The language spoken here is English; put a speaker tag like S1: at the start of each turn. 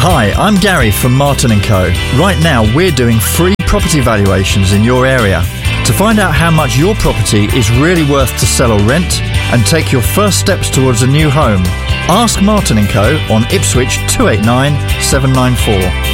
S1: Hi, I'm Gary from Martin & Co. Right now we're doing free property valuations in your area. To find out how much your property is really worth to sell or rent and take your first steps towards a new home, ask Martin & Co. on Ipswich 289 794.